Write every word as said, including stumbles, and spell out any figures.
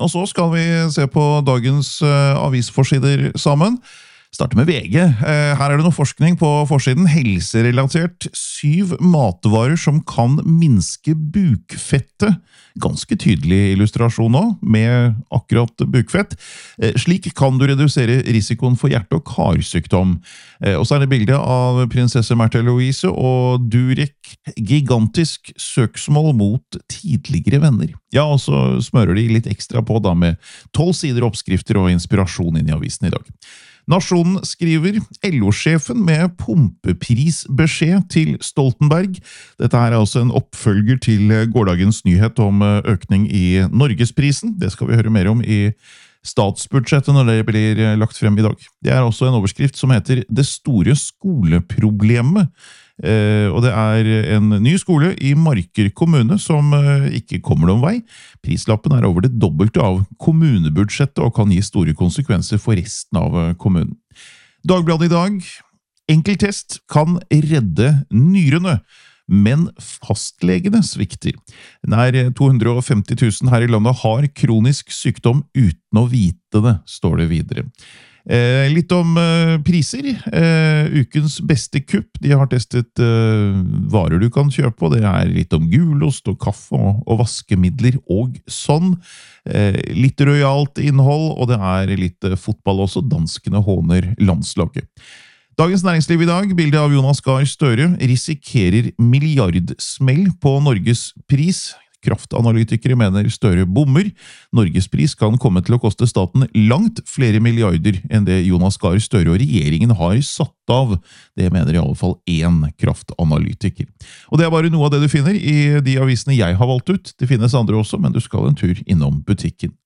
og så skal vi se på dagens uh, avisforsider sammen. Starter med V G. Uh, her er det noe forskning på forsiden. Helserelatert syv matvarer som kan minske bukfettet. Ganske tydelig illustrasjon nå, med akkurat bukfett. Uh, slik kan du redusere risikoen for hjerte- og karsykdom. Uh, og så er det bildet av prinsesse Märtha Louise og Durek. Gigantisk søksmål mot tidligere venner. Ja, og så smører de litt ekstra på da med tolv sider oppskrifter og inspirasjon inn i avisen i dag. Nasjonen skriver L O-sjefen med pumpeprisbeskjed til Stoltenberg. Dette er altså en oppfølger til gårdagens nyhet om økning i Norgesprisen. Det skal vi høre mer om i statsbudsjettet når det blir lagt frem i dag. Det er også en overskrift som heter Det store skoleproblemet. Eh, og det er en ny skole i Marker kommune som eh, ikke kommer noen vei. Prislappen er over det dobbelte av kommunebudsjettet og kan gi store konsekvenser for resten av eh, kommunen. Dagbladet i dag. Enkeltest kan redde nyrene, men fastlegene svikter. Nær to hundre og femti tusen her i landet har kronisk sykdom uten å vite det, står det videre. Eh, litt om eh, priser. Eh, ukens beste kupp. De har testet eh, varer du kan kjøpe, og det er litt om gulost og kaffe og, og vaskemidler og sånn. Eh, litt rojalt innhold, og det er litt eh, fotball også. Danskene håner landslaget. Dagens Næringsliv i dag, bildet av Jonas Gahr Støre, risikerer milliardsmell på Norges pris. Kraftanalytikere mener Støre bommer. Norges pris kan komme til å koste staten langt flere milliarder enn det Jonas Gahr Støre og regjeringen har satt av. Det mener i alle fall én kraftanalytiker. Og det er bare noe av det du finner i de avisene jeg har valgt ut. Det finnes andre også, men du skal en tur innom butikken.